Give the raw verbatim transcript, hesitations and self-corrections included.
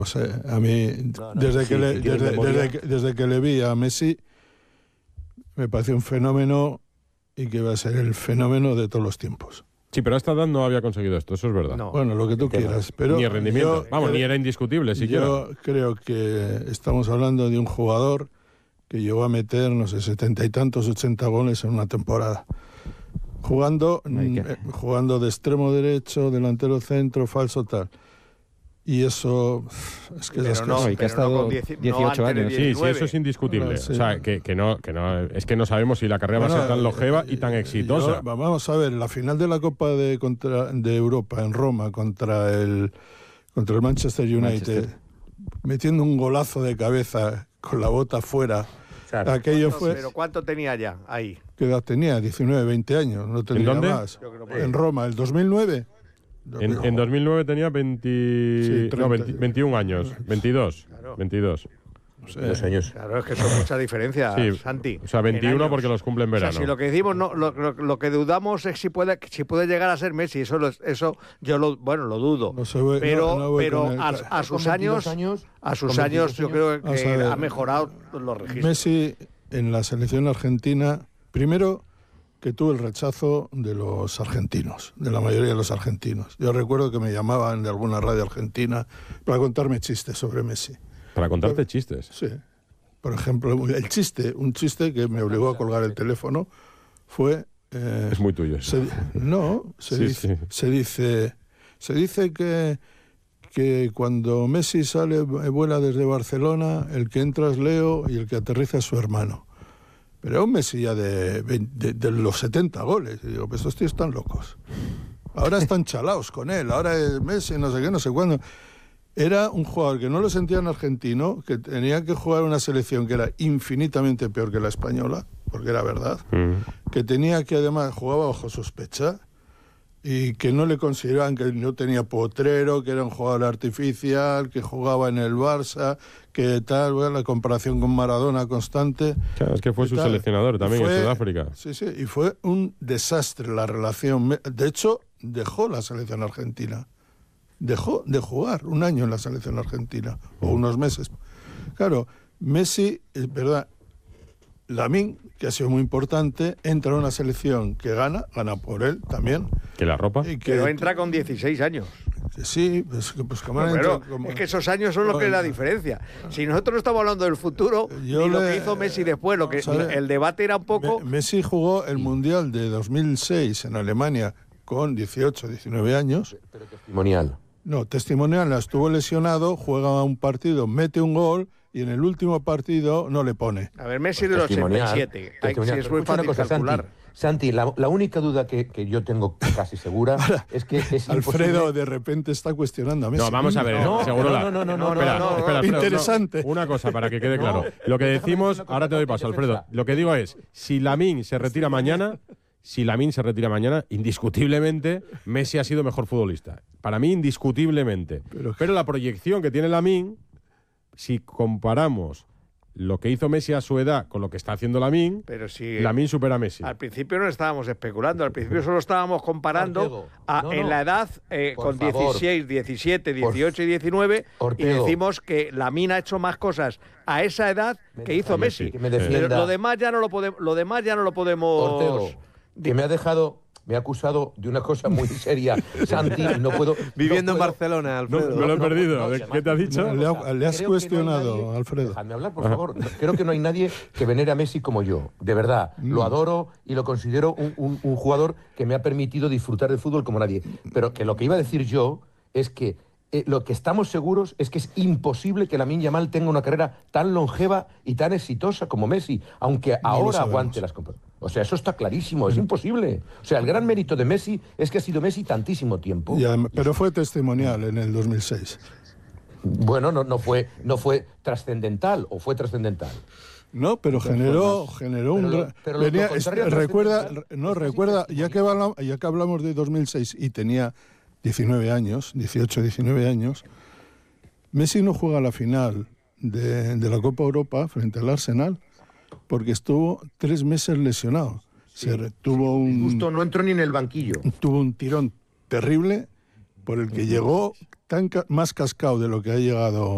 O sea, a mí, no, no, desde, sí, que le, si desde, desde, que, desde que le vi a Messi, me pareció un fenómeno y que va a ser el fenómeno de todos los tiempos. Sí, pero a esta edad no había conseguido esto, eso es verdad. No, bueno, lo que tú quieras. Pero ni el rendimiento. Yo, Vamos, yo, ni era indiscutible siquiera. Yo creo que estamos hablando de un jugador que llegó a meter, no sé, setenta y tantos, ochenta goles en una temporada. Jugando, eh, jugando de extremo derecho, delantero centro, falso tal. Y eso es que pero es no, que que ha estado dieciocho años. Sí, sí, eso es indiscutible. Sí. O sea, que, que, no, que no, es que no sabemos si la carrera bueno, va a ser tan longeva y tan exitosa. Yo, vamos a ver, la final de la Copa de, contra, de Europa en Roma contra el, contra el Manchester United, Manchester. metiendo un golazo de cabeza con la bota fuera. Claro. Aquello fue. ¿Pero cuánto tenía ya ahí? ¿Qué edad tenía? diecinueve, veinte años, no tenía ¿En dónde? más. En Roma, el dos mil nueve. En, en dos mil nueve tenía veinte, sí, no, veinte, veintiún años, veintidós, claro. veintidós. No sé. Dos años. Claro, es que son muchas diferencias, sí, Santi. O sea, veintiuno porque los cumple en verano. O sea, si lo que decimos, no, lo, lo, lo que dudamos es si puede, si puede llegar a ser Messi. Eso, lo, eso yo lo, bueno, lo dudo. No ve, pero, no, no pero a, a sus años, años, a sus años, yo creo que ha mejorado los registros. Messi en la selección argentina, primero que tuvo el rechazo de los argentinos, de la mayoría de los argentinos. Yo recuerdo que me llamaban de alguna radio argentina para contarme chistes sobre Messi. ¿Para contarte Pero, chistes? Sí. Por ejemplo, el chiste, un chiste que me obligó a colgar el teléfono fue... Eh, es muy tuyo. Se, no, se, sí, dice, sí. se dice se dice que, que cuando Messi sale, vuela desde Barcelona, el que entra es Leo y el que aterriza es su hermano. Pero era un Messi ya de, de, de los setenta goles. Y digo, pues estos tíos están locos. Ahora están chalaos con él. Ahora es Messi, no sé qué, no sé cuándo. Era un jugador que no lo sentían argentino, que tenía que jugar una selección que era infinitamente peor que la española, porque era verdad. Mm. Que tenía que además jugaba bajo sospecha y que no le consideraban que no tenía potrero, que era un jugador artificial, que jugaba en el Barça, que tal, bueno, la comparación con Maradona constante. Claro, es que fue su tal. seleccionador también fue, en Sudáfrica. Sí, sí, y fue un desastre la relación. De hecho, dejó la selección argentina. Dejó de jugar un año en la selección argentina, o unos meses. Claro, Messi, es verdad, Lamine, que ha sido muy importante, entra a una selección que gana, gana por él también. ¿Que la ropa? Y que, Pero entra con dieciséis años. Sí, pues, pues como no, pero como... es que esos años son lo que es la diferencia. Si nosotros estamos hablando del futuro, Yo y lo le... que hizo Messi después, lo que el debate era un poco... Messi jugó el Mundial de dos mil seis en Alemania con dieciocho, diecinueve años. Pero testimonial. No, testimonial, estuvo lesionado, juega un partido, mete un gol y en el último partido no le pone. A ver, Messi de los ochenta y siete. Hay, sí, es muy fácil cosa, calcular. Santi, Santi la, la única duda que, que yo tengo casi segura Ahora, es que es Alfredo imposible... de repente está cuestionando a Messi. No, vamos a ver. No, seguro no, la... no, no, no, no, espera, no, no, espera, no, espera, interesante. No, una cosa para que quede claro. Lo que decimos, ahora te doy paso, Alfredo. Lo que digo es, si Lamine se retira mañana... Si Lamine se retira mañana, indiscutiblemente Messi ha sido mejor futbolista. Para mí, indiscutiblemente. Pero, Pero la proyección que tiene Lamine, si comparamos lo que hizo Messi a su edad con lo que está haciendo Lamine, Pero si Lamine supera a Messi. Al principio no estábamos especulando, al principio solo estábamos comparando a, no, no. en la edad eh, con favor. dieciséis, diecisiete, dieciocho Por... y diecinueve Ortego. Y decimos que Lamine ha hecho más cosas a esa edad me que hizo Messi. Que me Pero lo demás ya no lo podemos, lo demás ya no lo podemos. Ortego, que me ha dejado, me ha acusado de una cosa muy seria. Santi, no puedo... Viviendo no puedo, en Barcelona, Alfredo. No, me lo he perdido. No, no, ¿Qué te ha dicho? No, le, ha, le has cuestionado, no nadie, Alfredo. Déjame hablar, por favor. Creo que no hay nadie que venere a Messi como yo. De verdad. Mm. Lo adoro y lo considero un, un, un jugador que me ha permitido disfrutar del fútbol como nadie. Pero que lo que iba a decir yo es que Eh, lo que estamos seguros es que es imposible que Lamine Yamal tenga una carrera tan longeva y tan exitosa como Messi, aunque no ahora aguante las compras. O sea, eso está clarísimo, es imposible. O sea, el gran mérito de Messi es que ha sido Messi tantísimo tiempo. Ya, pero fue testimonial en el dos mil seis. Bueno, no, no fue, no fue trascendental, o fue trascendental. No, pero generó, generó un... Pero lo, pero venía, lo es, recuerda, no, recuerda, ya que, hablamos, ya que hablamos de dos mil seis y tenía diecinueve años, dieciocho, diecinueve años, Messi no juega la final de, de la Copa Europa frente al Arsenal porque estuvo tres meses lesionado. Sí, Se tuvo sí, un... Justo no entró ni en el banquillo. Tuvo un tirón terrible por el que llegó tan, más cascado de lo que ha llegado